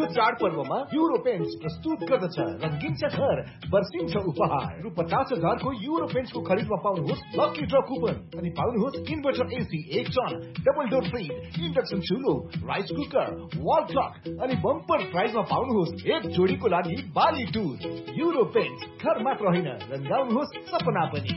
यो चाडपर्वमा euro paints प्रस्तुत गर्दछ रंगीन छ घर बर्सिन्छ उपहार रु 50,000 को युरो पेन्ट्स को खरिदमा पाउनुहोस् लकी ड्र कुपन अनि पाउनुहोस् inverter AC 1 ton double door fridge induction चुलो rice cooker wall clock अनि बम्पर प्राइजमा पाउनुहोस् एक जोडीको लागि बाली टुर युरो पेन्ट्स घर मात्र होइन रंगाउनुहोस् सपना पनि।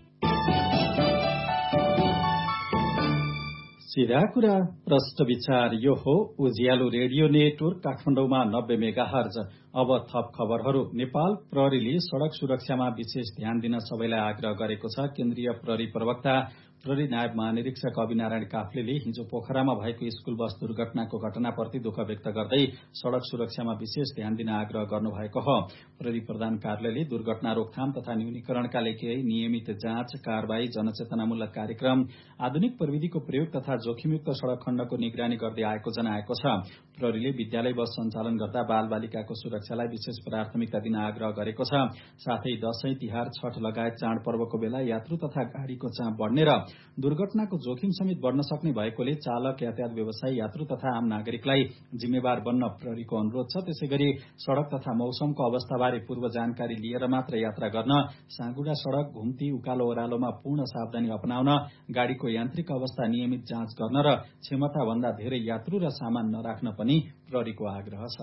सीधा कुरा प्रष्ट विचार यो हो उज्यालो रेडियो नेटवर्क काठमाडौँमा 90 मेगाहर्ज। अब थप खबरहरू। नेपाल प्रहरीले सड़क सुरक्षामा विशेष ध्यान दिन सबैलाई आग्रह गरेको छ। केन्द्रीय प्रहरी प्रवक्ता प्रहरी नायब महानिरीक्षक अभिनारायण काफ्लेले हिजो पोखरामा भएको स्कूल बस दुर्घटनाको घटनाप्रति दुःख व्यक्त गर्दै सड़क सुरक्षामा विशेष ध्यान दिन आग्रह गर्नुभएको हो। प्रहरी प्रधान कार्यालयले दुर्घटना रोकथाम तथा न्यूनीकरणका लागि नियमित जाँच कारबाही जनचेतनामूलक कार्यक्रम आधुनिक प्रविधिको प्रयोग तथा जोखिमयुक्त सड़क खण्डको निगरानी गर्दै आएको जनाएको छ। प्रहरीले विद्यालय बस सञ्चालन गर्दा बाल बालिकाको सुरक्षालाई विशेष प्राथमिकता दिन आग्रह गरेको छ। साथै दशैं तिहार छठ लगायत चाडपर्वको बेला यात्रु तथा गाड़ीको चाप बढ्ने र दुर्घटनाको जोखिम समेत बढ्न सक्ने भएकोले चालक यातायात व्यवसायी यात्रु तथा आम नागरिकलाई जिम्मेवार बन्न प्रहरीको अनुरोध छ। त्यसैगरी सड़क तथा मौसमको अवस्थाबारे पूर्व जानकारी लिएर मात्र यात्रा गर्न, साँगुड़ा सड़क, घुम्ती, उकालो ओह्रालोमा पूर्ण सावधानी अपनाउन, गाड़ीको यान्त्रिक अवस्था नियमित जाँच गर्न र क्षमता भन्दा धेरै यात्रु र सामान नराख्न पनि प्रहरीको आग्रह छ।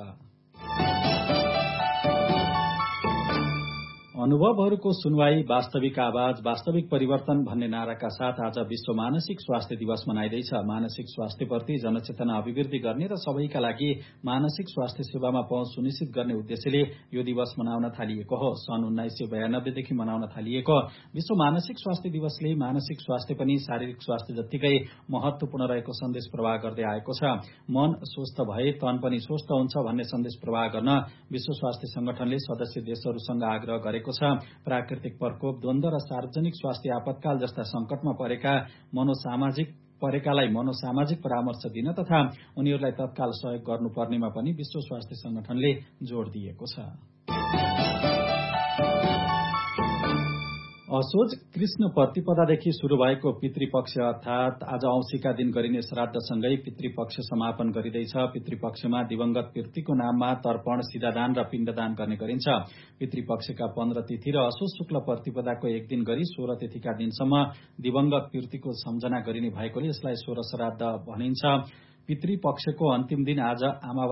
अनुभवहरूको सुनवाई, वास्तविक आवाज, वास्तविक परिवर्तन भन्ने नाराका साथ आज विश्व मानसिक स्वास्थ्य दिवस मनाइँदैछ। मानसिक स्वास्थ्यप्रति जनचेतना अभिवृद्धि गर्ने र सबैका लागि मानसिक स्वास्थ्य सेवामा पहुँच सुनिश्चित गर्ने उद्देश्यले यो दिवस मनाउन थालिएको हो। सन् 1992 देखि मनाउन थालिएको विश्व मानसिक स्वास्थ्य दिवसले मानसिक स्वास्थ्य पनि शारीरिक स्वास्थ्य जत्तिकै महत्वपूर्ण रहेको सन्देश प्रवाह गर्दै आएको छ। मन स्वस्थ भए तन पनि स्वस्थ हुन्छ भन्ने सन्देश प्रवाह गर्न विश्व स्वास्थ्य संगठनले सदस्य देशहरूसँग आग्रह गरेको छ। प्राकृतिक प्रकोप, द्वन्द्व र सार्वजनिक स्वास्थ्य आपतकाल जस्ता संकटमा परेकालाई मनोसामाजिक परामर्श दिन तथा उनीहरूलाई तत्काल सहयोग गर्नुपर्नेमा पनि विश्व स्वास्थ्य संगठनले जोड़ दिएको छ। असोज कृष्ण प्रतिपदादेखि शुरू भएको पितृपक्ष अर्थात आज औँसीका दिन गरिने श्राद्धसँगै पितृपक्ष समापन गरिँदैछ। पितृपक्षमा दिवंगत पितृको नाममा तर्पण, सिधादान र पिण्डदान गर्ने गरिन्छ। पितृपक्षका 15 तिथि र असोज शुक्ल प्रतिपदाको एक दिन गरी 16 तिथिका दिनसम्म दिवंगत पितृको सम्झना गरिने भएकोले यसलाई सोह्र श्राद्ध भनिन्छ। पितृपक्षको अन्तिम दिन आज